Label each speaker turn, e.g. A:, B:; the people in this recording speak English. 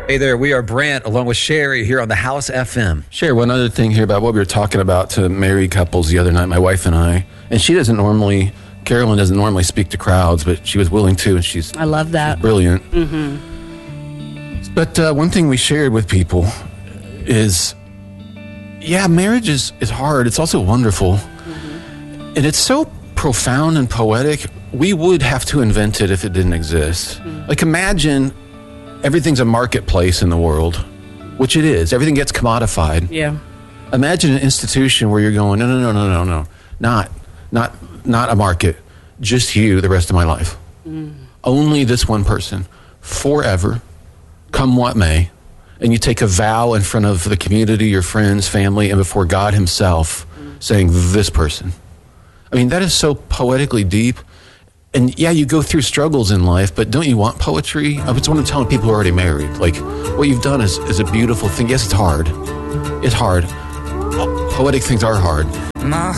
A: Hey there, we are Brant along with Sherry here on the House FM.
B: Share one other thing here about what we were talking about to married couples the other night, my wife and I. And Carolyn doesn't normally speak to crowds, but she was willing to, and
C: I love that.
B: she's brilliant.
C: Mm-hmm.
B: But one thing we shared with people is, marriage is hard. It's also wonderful. Mm-hmm. And it's so profound and poetic, we would have to invent it if it didn't exist. Mm-hmm. Like, imagine everything's a marketplace in the world, which it is. Everything gets commodified.
C: Yeah.
B: Imagine an institution where you're going, no. Not a market. Just you the rest of my life. Mm. Only this one person. Forever. Come what may. And you take a vow in front of the community, your friends, family, and before God himself, saying, this person. I mean, that is so poetically deep. And you go through struggles in life, but don't you want poetry? It's what I'm telling people who are already married. Like, what you've done is a beautiful thing. Yes, it's hard. It's hard. Poetic things are hard.